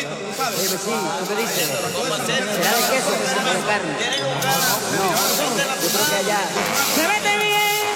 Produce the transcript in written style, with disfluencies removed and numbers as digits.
Oye, sí, ¿tú qué dices? ¿Será de queso o de carne? No, yo creo que allá